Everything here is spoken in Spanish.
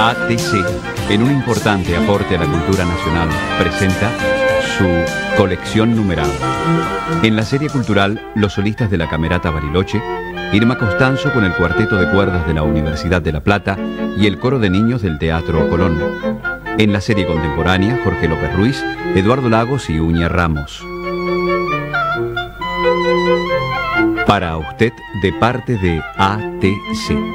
ATC, en un importante aporte a la cultura nacional, presenta su colección numerada. En la serie cultural Los solistas de la Camerata Bariloche, Irma Costanzo con el cuarteto de cuerdas de la Universidad de La Plata y el coro de niños del Teatro Colón. En la serie contemporánea, Jorge López Ruiz, Eduardo Lagos y Uña Ramos. Para usted, de parte de ATC.